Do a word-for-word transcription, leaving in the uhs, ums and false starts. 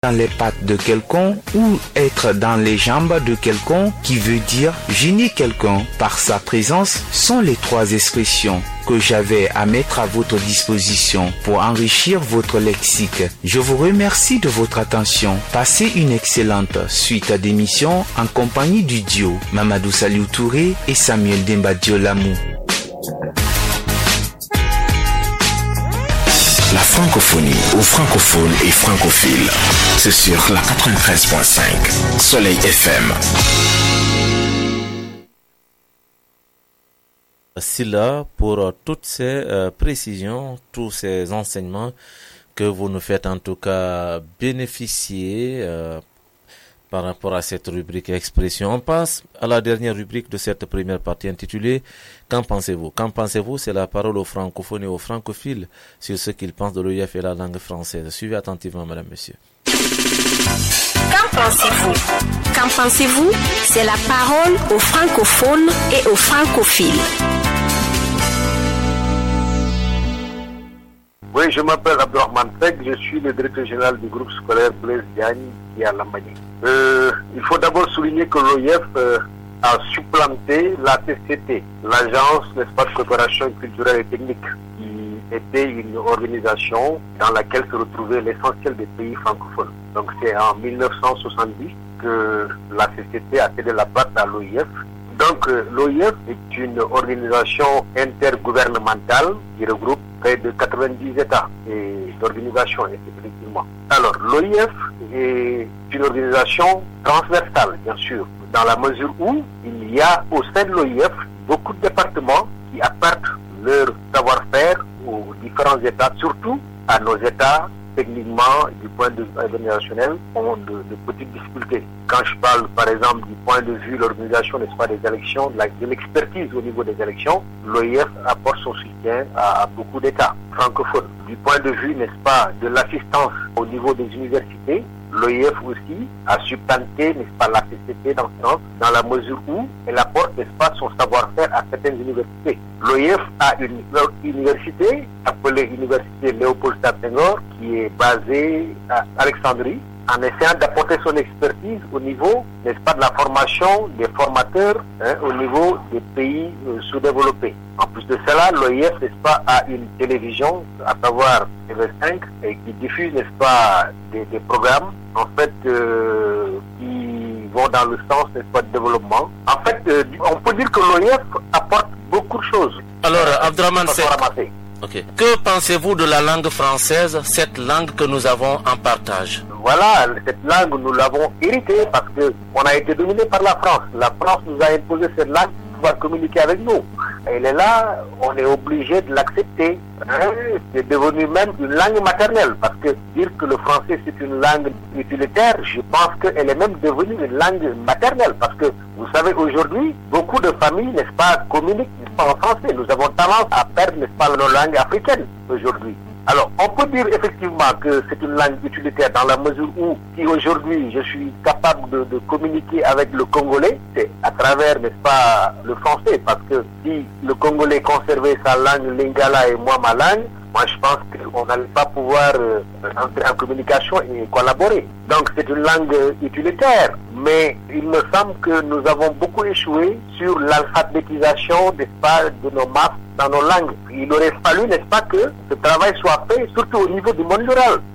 dans les pattes de quelqu'un ou être dans les jambes de quelqu'un qui veut dire gêner quelqu'un par sa présence sont les trois expressions que j'avais à mettre à votre disposition pour enrichir votre lexique. Je vous remercie de votre attention. Passez une excellente suite d'émissions en compagnie du duo Mamadou Saliou Touré et Samuel Demba Diolamou. La francophonie aux francophones et francophiles, c'est sur la quatre-vingt-treize point cinq Soleil F M. Merci là pour toutes ces euh, précisions, tous ces enseignements que vous nous faites en tout cas bénéficier euh, par rapport à cette rubrique expression. On passe à la dernière rubrique de cette première partie intitulée « Qu'en pensez-vous » Qu'en pensez-vous, c'est la parole aux francophones et aux francophiles sur ce qu'ils pensent de l'O I F et la langue française. Suivez attentivement, madame, monsieur. Qu'en pensez-vous? Qu'en pensez-vous? C'est la parole aux francophones et aux francophiles. Oui, je m'appelle Abdourahmane Seck, je suis le directeur général du groupe scolaire Blaise Diagne qui est à Lambagne. Euh, il faut d'abord souligner que l'O I F euh, a supplanté la T C T, l'agence, n'est-ce pas, de coopération culturelle et technique, qui était une organisation dans laquelle se retrouvait l'essentiel des pays francophones. Donc c'est en mille neuf cent soixante-dix que la C C T a cédé la place à l'O I F. Donc euh, l'O I F est une organisation intergouvernementale qui regroupe près de quatre-vingt-dix États et d'organisations, effectivement. Alors l'O I F est une organisation transversale, bien sûr, dans la mesure où il y a au sein de l'O I F beaucoup de départements qui apportent leur savoir-faire aux différents États, surtout à nos États techniquement, du point de vue organisationnel, ont de, de petites difficultés. Quand je parle, par exemple, du point de vue de l'organisation, n'est-ce pas, des élections, de, la, de l'expertise au niveau des élections, l'O I F apporte son soutien à, à beaucoup d'États francophones. Du point de vue, n'est-ce pas, de l'assistance au niveau des universités, l'O I F aussi a supplanté, n'est-ce pas, la C C T dans ce sens, dans la mesure où elle apporte, n'est-ce pas, son savoir-faire à certaines universités. L'O I F a une université appelée Université Léopold Sédar Senghor qui est basée à Alexandrie, en essayant d'apporter son expertise au niveau, n'est-ce pas, de la formation des formateurs, hein, au niveau des pays euh, sous-développés. En plus de cela, l'O I F, n'est-ce pas, a une télévision, à savoir T V cinq, et qui diffuse, n'est-ce pas, des, des programmes, en fait, euh, qui vont dans le sens, n'est-ce pas, de développement. En fait, euh, on peut dire que l'O I F apporte beaucoup de choses. Alors, Abdourahmane Seck, okay. Que pensez-vous de la langue française, cette langue que nous avons en partage? Voilà, cette langue, nous l'avons héritée parce qu'on a été dominé par la France. La France nous a imposé cette langue pour pouvoir communiquer avec nous. Elle est là, on est obligé de l'accepter. Hein, c'est devenu même une langue maternelle parce que dire que le français c'est une langue utilitaire, je pense qu'elle est même devenue une langue maternelle parce que vous savez aujourd'hui, beaucoup de familles, n'est-ce pas, communiquent, n'est-ce pas, en français. Nous avons tendance à perdre, n'est-ce pas, nos langues africaines aujourd'hui. Alors, on peut dire effectivement que c'est une langue utilitaire dans la mesure où, si aujourd'hui je suis capable de, de communiquer avec le Congolais, c'est à travers, n'est-ce pas, le français, parce que si le Congolais conservait sa langue lingala et moi ma langue, moi je pense qu'on n'allait pas pouvoir euh, entrer en communication et collaborer. Donc c'est une langue utilitaire, mais il me semble que nous avons beaucoup échoué sur l'alphabétisation, n'est-ce pas, de nos masses dans nos langues. Il aurait fallu, n'est-ce pas, que ce travail soit fait, surtout au niveau du monde rural.